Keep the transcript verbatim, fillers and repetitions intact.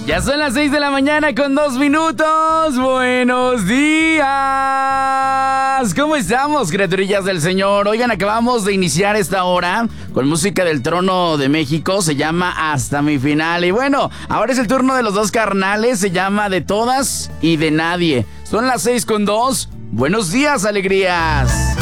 Ya son las seis de la mañana con dos minutos. Buenos días. ¿Cómo estamos, criaturillas del Señor? Oigan, acabamos de iniciar esta hora con música del Trono de México. Se llama Hasta mi final. Y bueno, ahora es el turno de los dos carnales. Se llama De todas y de nadie. Son las seis con dos. Buenos días, alegrías.